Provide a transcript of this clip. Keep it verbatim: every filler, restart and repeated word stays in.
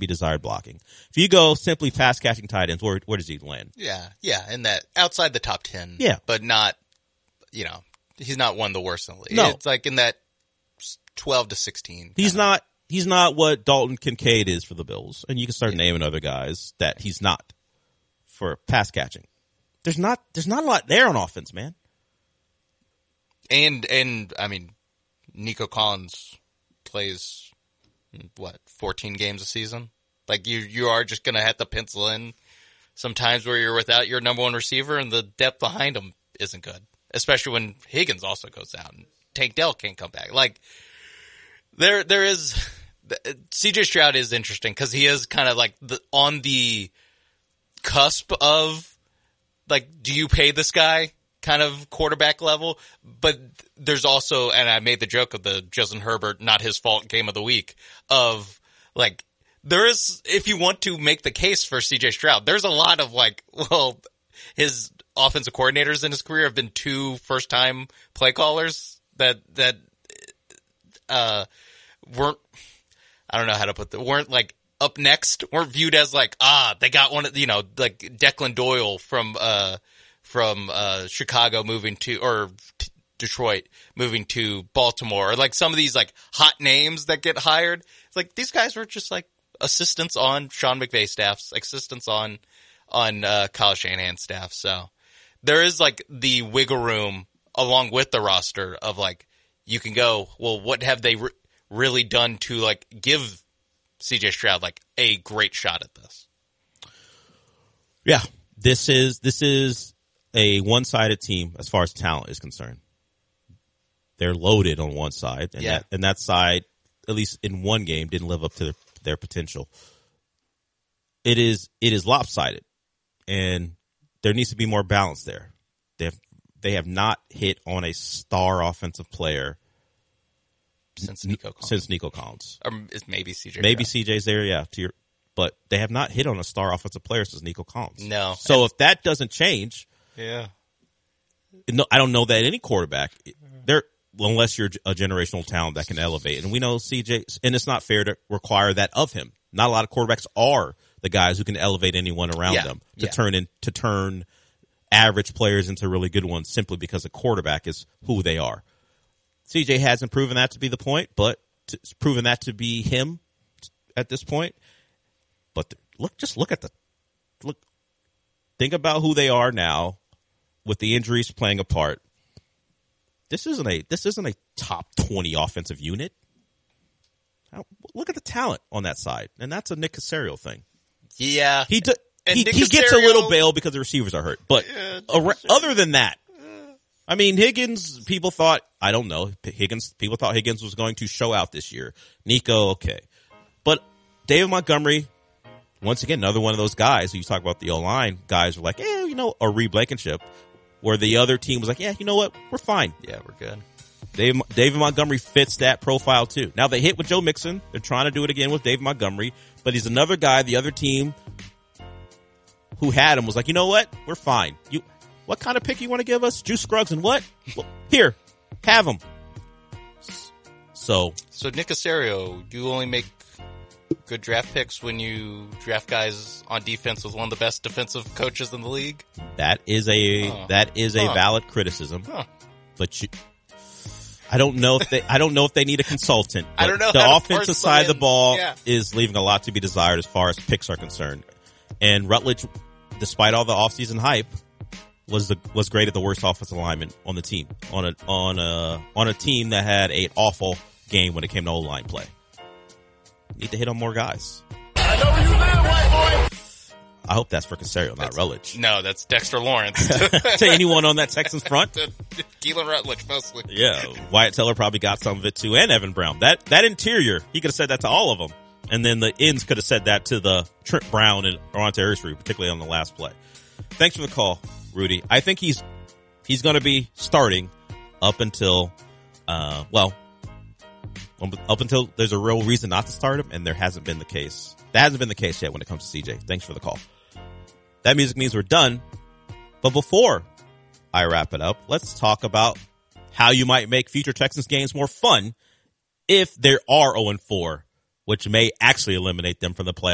be desired blocking. If you go simply pass catching tight ends, where where does he land? Yeah, yeah, in that outside the top ten. Yeah, but not, you know, he's not one of the worst in the league. No. It's like in that twelve to sixteen. He's kinda. not. He's not what Dalton Kincaid is for the Bills, and you can start yeah. naming other guys that he's not for pass catching. There's not. There's not a lot there on offense, man. And and I mean, Nico Collins plays what fourteen games a season. Like you, you are just gonna have to pencil in some times where you're without your number one receiver, and the depth behind him isn't good, especially when Higgins also goes down. And Tank Dell can't come back. Like there, there is C J Stroud is interesting because he is kind of like the, on the cusp of like, do you pay this guy kind of quarterback level? But there's also, and I made the joke of the Justin Herbert, not his fault game of the week of like, there is, if you want to make the case for C J Stroud, there's a lot of like, well, his offensive coordinators in his career have been two first time play callers that, that, uh, weren't, I don't know how to put that, weren't like up next, weren't viewed as like, ah, they got one of, you know, like Declan Doyle from, uh, from, uh, Chicago moving to, or t- Detroit moving to Baltimore, or like some of these like hot names that get hired. It's like these guys were just like assistants on Sean McVay staffs, assistants on, on, uh, Kyle Shanahan's staff. So there is like the wiggle room along with the roster of like, you can go, well, what have they re- really done to like give C J Stroud like a great shot at this? Yeah, this is this is a one-sided team as far as talent is concerned. They're loaded on one side, and yeah. that and that side, at least in one game, didn't live up to their, their potential. It is it is lopsided, and there needs to be more balance there. They have, they have not hit on a star offensive player since Nico Collins. Since Nico Collins. Or maybe C J. Maybe Stroud. C J's there, yeah. To your, but they have not hit on a star offensive player since Nico Collins. No. So and, if that doesn't change, yeah, no, I don't know that any quarterback, there, unless you're a generational talent that can elevate, and we know C J, and it's not fair to require that of him. Not a lot of quarterbacks are the guys who can elevate anyone around yeah. them to yeah. turn in to turn average players into really good ones simply because a quarterback is who they are. C J hasn't proven that to be the point, but it's proven that to be him at this point. But the, look, just look at the look. Think about who they are now, with the injuries playing a part. This isn't a this isn't a top twenty offensive unit. Look at the talent on that side, and that's a Nick Caserio thing. Yeah, he do, he, Nick he Caserio, gets a little bail because the receivers are hurt, but yeah, ar- other than that. I mean, Higgins, people thought, I don't know, Higgins, people thought Higgins was going to show out this year. Nico, okay. But David Montgomery, once again, another one of those guys who you talk about the O-line, guys were like, eh, you know, or Reed Blankenship, where the other team was like, yeah, you know what, we're fine. Yeah, we're good. David, David Montgomery fits that profile too. Now they hit with Joe Mixon. They're trying to do it again with David Montgomery, but he's another guy, the other team who had him was like, you know what, we're fine. You, What kind of pick you want to give us? Juice Scruggs and what? Well, here, have them. So, so Nick Caserio, you only make good draft picks when you draft guys on defense with one of the best defensive coaches in the league. That is a huh. that is a huh. valid criticism. Huh. But you, I don't know if they I don't know if they need a consultant. I don't know. The offensive side of the ball yeah. is leaving a lot to be desired as far as picks are concerned. And Rutledge, despite all the offseason hype, was the was great at the worst offensive lineman on the team on a on a on a team that had an awful game when it came to O-line play. Need to hit on more guys. I know where you live, white boy. I hope that's for Caserio, not that's, Rutledge. No, that's Dexter Lawrence. To anyone on that Texans front, Keelan Rutledge mostly. Yeah, Wyatt Teller probably got some of it too, and Evan Brown. That that interior, he could have said that to all of them, and then the ends could have said that to the Trent Brown and Ronte Ersry, particularly on the last play. Thanks for the call, Rudy. I think he's he's going to be starting up until, uh, well, up until there's a real reason not to start him, and there hasn't been the case. That hasn't been the case yet when it comes to C J. Thanks for the call. That music means we're done. But before I wrap it up, let's talk about how you might make future Texans games more fun if there are oh and four, which may actually eliminate them from the playoffs.